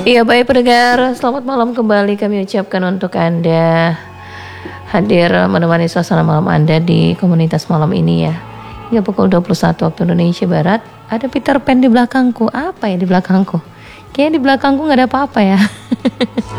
Iya baik pendengar, selamat malam kembali kami ucapkan untuk Anda hadir menemani suasana malam Anda di komunitas malam ini ya. Hingga pukul 21 waktu Indonesia Barat. Ada Peter Pan di belakangku. Apa ya di belakangku? Kayaknya di belakangku gak ada apa-apa ya.